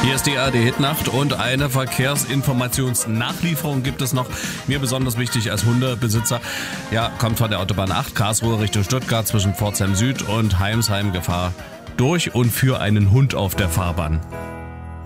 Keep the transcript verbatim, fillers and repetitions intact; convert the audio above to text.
Hier ist die A R D-Hitnacht und eine Verkehrsinformationsnachlieferung gibt es noch. Mir besonders wichtig als Hundebesitzer. Ja, kommt von der Autobahn acht, Karlsruhe Richtung Stuttgart zwischen Pforzheim Süd und Heimsheim Gefahr durch und für einen Hund auf der Fahrbahn.